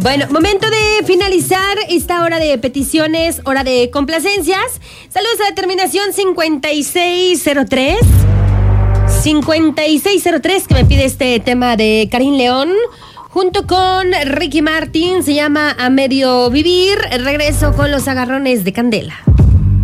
Bueno, momento de finalizar esta hora de peticiones, hora de complacencias. Saludos a la terminación 5603. 5603, que me pide este tema de Karim León, junto con Ricky Martin, se llama A Medio Vivir. Regreso con los agarrones de Candela.